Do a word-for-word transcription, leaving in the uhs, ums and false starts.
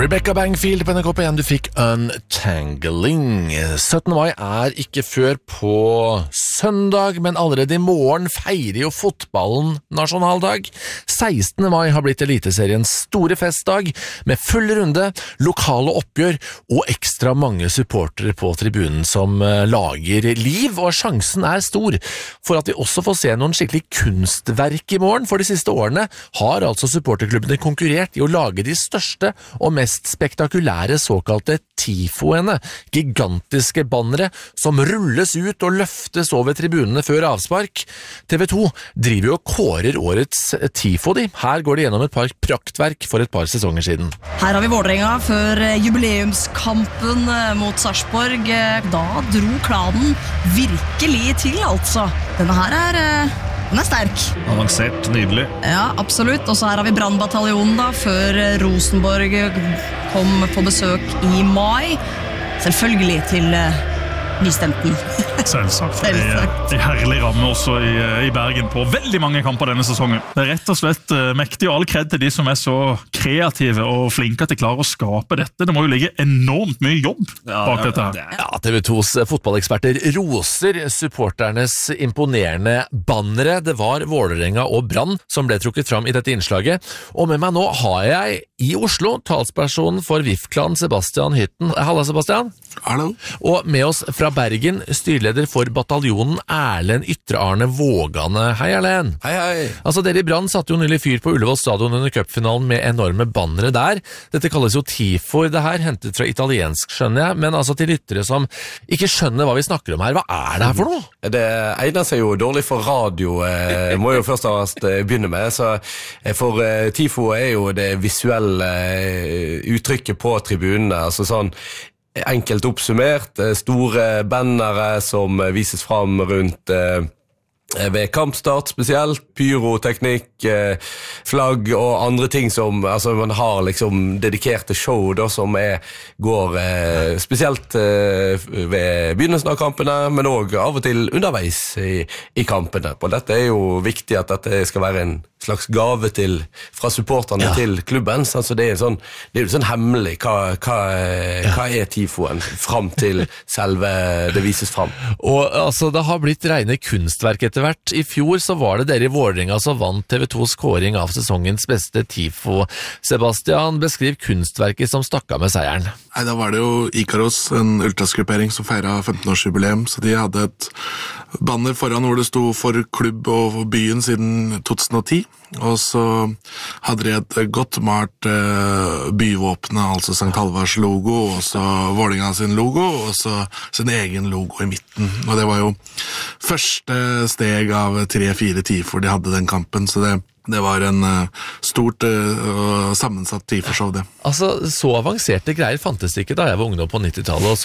Rebecca Bangfield på N R K P en, du fikk Untangling. syttende mai er ikke før på søndag, men allerede i morgen feirer jo fotballen nasjonaldag. sekstende mai har blitt Eliteseriens store festdag, med full runde, lokale oppgjør og ekstra mange supportere på tribunen som lager liv, og sjansen er stor for at vi også får se noen skikkelig kunstverk i morgen. For de siste årene har altså supporterklubbene konkurrert i å lage de største og mest spektakulære såkalte tifoene, gigantiske bannere som rulles ut og løftes over tribunene før avspark. T V to driver jo og kårer årets tifo de. Her går de gjennom et par praktverk for et par sesonger siden. Her har vi Vålerenga før jubileumskampen mot Sarpsborg. Da dro klanen virkelig til, altså. Denne her er... Den er sterk. Avansert, nydelig. Ja, absolutt. Og så her har vi Brannbataljonen da, før Rosenborg kom på besøk i mai. Selvfølgelig til uh, Nystemten. Selvsagt. Selvsagt. Det er herlig ramme også i, i Bergen på veldig mange kamper denne sesongen. Det er rett og slett uh, mektig, og all kred til de som er så kreative og flinke at de klarer å skape dette. Det må jo ligge enormt mye jobb ja, bak ja, dette her. Ja, T V tos fotballeksperter roser supporternes imponerende bannere. Det var Vålerenga og Brann som ble trukket fram i dette innslaget. Og med meg nå har jeg i Oslo talspersonen for V I F-klan Sebastian Hytten. Halla, Sebastian. Hallo. Og med oss fra Bergen, styrleder for bataljonen Erlend Ytre Arne Vågane. Hei, Erlend. Hei, hei. Altså, dere i Brann satte jo nylig fyr på Ullevål stadion under cupfinalen med enorme bannere der. Dette kalles jo tifo. Det her hentet fra italiensk, skjønner jeg, men altså til lyttere som ikke skjønner hva vi snakker om her. Hva er det her for noe? Det egner seg jo dårlig for radio, eh, må jo først og fremst begynne med. Så for eh, tifo er jo det visuelle eh, uttrykket på tribunene, altså sånn enkelt oppsummert, store bannere som vises fram rundt eh, ved kampstart spesielt, pyroteknikk, eh, flagg og andre ting som, altså man har liksom dedikerte show da, som er, går eh, spesielt eh, ved begynnelsen av kampene, men også av og til underveis i, i kampene. Og dette er jo viktig at dette skal være en slags gave til, fra supporterne ja. Til klubben, så altså det er sånn, det er jo sånn hemmelig, hva, hva, ja. Hva er tifoen frem til selve det vises frem. Og altså, det har blitt rene kunstverk etter hvert. I fjor så var det dere i Vålerenga som vant T V tos kåring av sesongens beste tifo. Sebastian, beskriv kunstverket som stakk av med seieren. Nei, da var det jo Ikaros, en ultrasgruppering som feiret femten-årsjubileum, så de hadde et banner foran hvor det sto for klubb og byen siden to tusen og ti, og så hadde de et godt malt uh, byvåpne, altså Sankt Halvards logo, og så Vålerenga sin logo, og så sin egen logo i midten. Og det var jo første steg av tre-fire tifor de hadde den kampen, så det Det var en uh, stort og uh, sammensatt tifoshow, det. Altså, så avanserte greier fantes ikke da jeg var ungdom på nittitallet, og